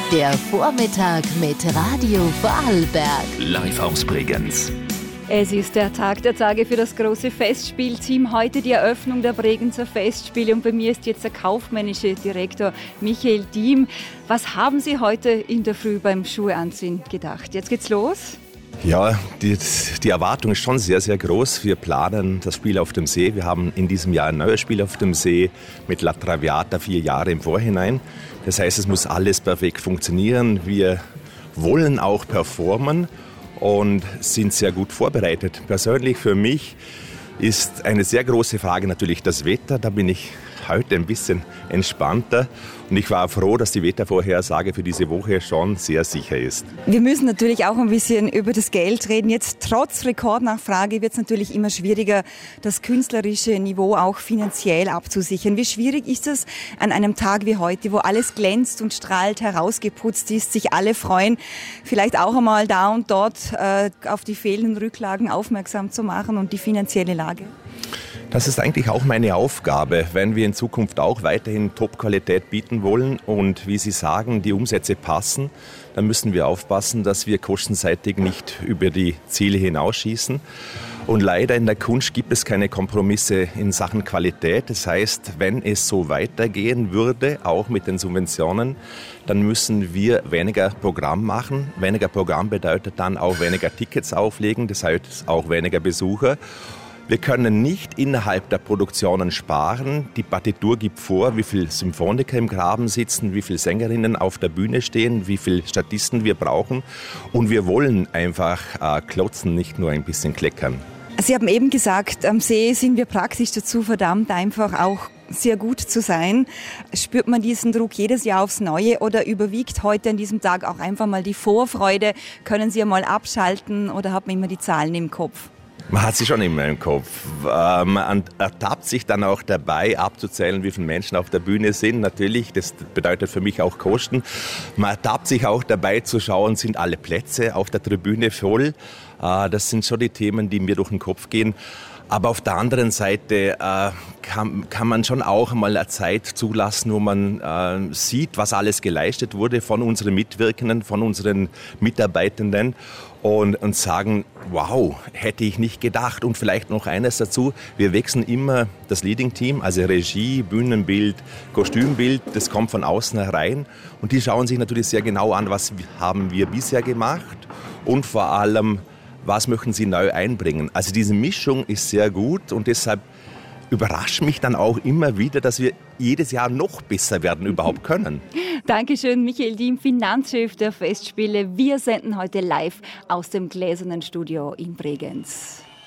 Der Vormittag mit Radio Vorarlberg. Live aus Bregenz. Es ist der Tag der Tage für das große Festspielteam. Heute die Eröffnung der Bregenzer Festspiele und bei mir ist jetzt der kaufmännische Direktor Michael Diem. Was haben Sie heute in der Früh beim Schuheanziehen gedacht? Jetzt geht's los. Ja, die Erwartung ist schon sehr, sehr groß. Wir planen das Spiel auf dem See. Wir haben in diesem Jahr ein neues Spiel auf dem See mit La Traviata 4 Jahre im Vorhinein. Das heißt, es muss alles perfekt funktionieren. Wir wollen auch performen und sind sehr gut vorbereitet. Persönlich für mich ist eine sehr große Frage natürlich das Wetter. Da bin ich heute ein bisschen entspannter. Und ich war froh, dass die Wettervorhersage für diese Woche schon sehr sicher ist. Wir müssen natürlich auch ein bisschen über das Geld reden. Jetzt trotz Rekordnachfrage wird es natürlich immer schwieriger, das künstlerische Niveau auch finanziell abzusichern. Wie schwierig ist es an einem Tag wie heute, wo alles glänzt und strahlt, herausgeputzt ist, sich alle freuen, vielleicht auch einmal da und dort auf die fehlenden Rücklagen aufmerksam zu machen und die finanzielle Lage? Das ist eigentlich auch meine Aufgabe, wenn wir in Zukunft auch weiterhin Top-Qualität bieten wollen und wie Sie sagen, die Umsätze passen, dann müssen wir aufpassen, dass wir kostenseitig nicht über die Ziele hinausschießen. Und leider in der Kunst gibt es keine Kompromisse in Sachen Qualität. Das heißt, wenn es so weitergehen würde, auch mit den Subventionen, dann müssen wir weniger Programm machen. Weniger Programm bedeutet dann auch weniger Tickets auflegen, das heißt auch weniger Besucher. Wir können nicht innerhalb der Produktionen sparen. Die Partitur gibt vor, wie viele Symphoniker im Graben sitzen, wie viele Sängerinnen auf der Bühne stehen, wie viele Statisten wir brauchen. Und wir wollen einfach klotzen, nicht nur ein bisschen kleckern. Sie haben eben gesagt, am See sind wir praktisch dazu verdammt, einfach auch sehr gut zu sein. Spürt man diesen Druck jedes Jahr aufs Neue oder überwiegt heute an diesem Tag auch einfach mal die Vorfreude? Können Sie einmal abschalten oder hat man immer die Zahlen im Kopf? Man hat sie schon immer im Kopf. Man ertappt sich dann auch dabei, abzuzählen, wie viele Menschen auf der Bühne sind. Natürlich, das bedeutet für mich auch Kosten. Man ertappt sich auch dabei zu schauen, sind alle Plätze auf der Tribüne voll. Das sind schon die Themen, die mir durch den Kopf gehen. Aber auf der anderen Seite kann man schon auch mal eine Zeit zulassen, wo man sieht, was alles geleistet wurde von unseren Mitwirkenden, von unseren Mitarbeitenden und sagen, wow, hätte ich nicht gedacht. Und vielleicht noch eines dazu, wir wechseln immer das Leading-Team, also Regie, Bühnenbild, Kostümbild, das kommt von außen herein. Und die schauen sich natürlich sehr genau an, was haben wir bisher gemacht und vor allem, was möchten Sie neu einbringen? Also diese Mischung ist sehr gut und deshalb überrascht mich dann auch immer wieder, dass wir jedes Jahr noch besser werden überhaupt können. Dankeschön, Michael Diem, Finanzchef der Festspiele. Wir senden heute live aus dem Gläsernen Studio in Bregenz.